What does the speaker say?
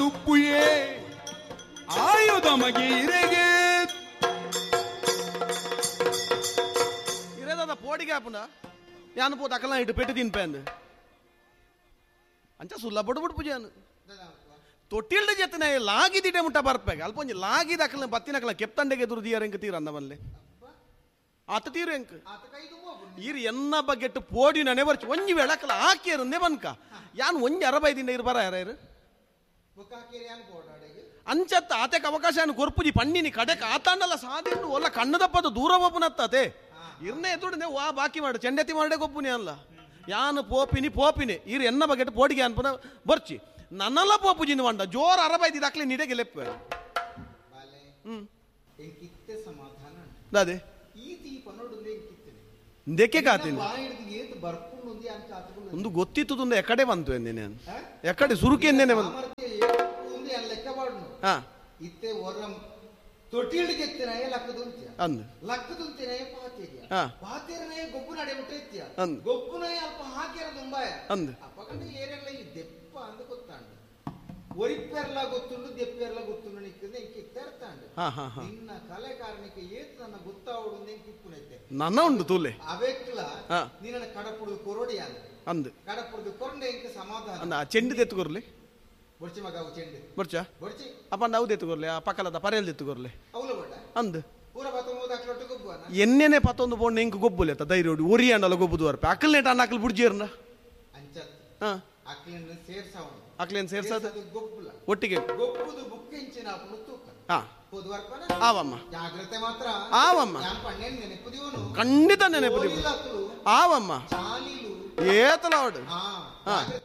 ತುಪ್ಪುಯೇ ಆಯುಧ ಮಗೀರೆಗೆ ಇರೇದ ಪೋಡಿಗೆ ಆಪುಂಡ ಯಾನು ಪೋತ ಅಕಲ್ನ ಇಟ್ಟು ಪೆಟ್ಟು ತಿನ್ಪೇಂದು ಅಂಚ ಸುಲ್ಲ ಬಡು ಪೂಜಾನು ತೊಟ್ಟಿಲ್ದ ಜೊತೆ ಲಾಗಿದಿಟೆ ಮುಟ್ಟ ಬರ್ಪೇಗ ಅಲ್ಪ ಒಂಜಿ ಲಾಗಿದ ಅಕಲ್ನ ಬತ್ತಿನ ಅಕಲ್ನ ಕೆಪ್ತಂಡೆಗೆ ಎದುರು ದಿಯಾರ ಎಂಕ ತೀರ ಅಂದವಲ್ಲೇ ಆತ ತೀರು ಎಂಕ ಇರು ಎನ್ನ ಬಗ್ಗೆಟ್ಟು ಪೋಡಿ ನನೆ ಬರ್ಚಿ ಒಂಜಿ ವೇಳಕಲ ಹಾಕಿಯರು ನೆವನ್ಕ ಯಾನು ಒಂಜಿ ಅರಬೈದಿಂದ ಇರು ಬರ ಯಾರು ಅಂಚತ್ತ ಆತಕ್ಕೆ ಅವಕಾಶ ಕೊರ್ಪುಜಿ ಪಣ್ಣಿನಿ ಕಡೆಕ ಆತಾಂಡಲ್ಲ ಸಾಧಿಟ್ಟು ಒಲ್ಲ ಕಣ್ಣದಪ್ಪದ ದೂರ ಒಬ್ಬನತ್ತತೆ ಇರ್ನೇ ಎದುಡು ವಾ ಬಾಕಿ ಮಾಡು ಚೆಂಡೆತಿ ಮಾಡೇ ಗೊಪ್ಪುನಿ ಅಲ್ಲ ಯಾನು ಪೋಪಿನಿ ಇರು ಎನ್ನ ಬಗ್ಗೆಟ್ಟು ಪೋಡಿಗೆ ಅನ್ಪನ ಬರ್ಚಿ ನನ್ನಲ್ಲ ಪೋಪುಜಿನ ಬಂಡ ಜೋರ್ ಅರಬೈದಿದ ಅಕ್ಲೆ ನಿಡೆಗೆ ಲೆಪ್ಪೆ ಅದೇ ದೆಕ್ಕೆ ಕಾತೀನಿ ಒಂದು ಗೊತ್ತಿತ್ತು ಎಕಡೆ ಬಂತು ಎಂದೇನೆ ಎಕಡೆ ಸುರುಕಿ ಎಂದೇನೆ ಬಂತು ಹಾ ತೊಟ್ಟಿಲಿಗೆ ಅಂದು ಗೊಬ್ಬು ನಡೆ ಗೊಬ್ಬುನ ಅಲ್ಪ ಹಾಕಿರ ತುಂಬಾ ಅಂದು ಅಪ್ಪಕಂಡು ಏರೆಲ್ಲ ಈ ದೆಪ್ಪ ಅಂದು ಗೊತ್ತಾಂಡು ಒರಿಪ್ಪೆರ್ಲ ಗೊತ್ತುಂಡು ದೆಪ್ಪೆರ್ಲ ಗೊತ್ತುಂಡು ನಿಕ್ಕಿಂದ ಎಂಕಿತ್ತರ್ತಾಂಡು ನಿನ್ನ ಕಲೆ ಕಾರಣಕ್ಕೆ ಏತ್ ನನ್ನ ಗೊತ್ತಾವಡು ಎಂಕಿಪ್ಪುನೈತೆ ನನ್ನ ಉಂಡು ತೂಲೆ ಅವೆಕ್ಲ ನಿನ್ನ ಕಡಪುಡು ಕೊರಡಿಯಾನ ಅಂದು ಕಡಪುಡು ಕೊರಂಡೆ ಎಂಕ ಸಮಾಧಾನ ಅಂದ ಚೆಂಡು ತೆತ್ತುಕೊರ್ಲಿ ಬೊರ್ಚಿ ಮಗ ಅವು ಚೆಂಡು ಬೊರ್ಚ ಬೊರ್ಚಿ ಅಪ್ಪಂಡ ಅವು ತೆತ್ತುಕೊರ್ಲಿ ಆ ಪಕ್ಕಲದ ಪರೆಯಲ್ಲಿ ತೆತ್ತುಕೊರ್ಲಿ ಅವಳು ಬಡ ಅಂದು ಪೂರ 19 ಅಕ್ಲೊಟ್ಟು ಗೊಬ್ಬುವನ ಎನ್ನೆನೆ 11 ಪೌಂಡ್ ಎಂಕ್ ಗೊಬ್ಬುಲೆ ಅತ್ತ ಧೈರ್ಯ ಹೊಡಿ ಒರಿ ಅಂಡಲ ಗೊಬ್ಬುದು ವರ್ಪೆ ಅಕ್ಕಲ್ನೇಟ ಅನ್ನ ಅಕ್ಕಲ್ ಬುಡ್ಜೀರ್ನ ಅಂಚತ್ ಹಾ ಅಕ್ಲೆನ್ ಸೇರ್ಸವನು ಅಕ್ಲೇನ್ ಸೇರ್ಸದ ಗೊಬ್ಬುಲ ಒಟ್ಟಿಗೆ ಗೊಬ್ಬುದು ಬುಕ್ಕೆಂಚಿನ ಅಪ್ಪನು ತೂಕ ಹಾ ಪೊದುವರ್ಪನ ಆವಮ್ಮ ಜಾಗ್ರತೆ ಮಾತ್ರ ಆವಮ್ಮ ಪಣ್ಣೆನ್ ನೆನಪುದಿವನು ಖಂಡಿತ ನೆನಪುದಿ ಆವಮ್ಮ ಚಾಲಿಲು ಏತಲ ಹೊಡು ಹಾ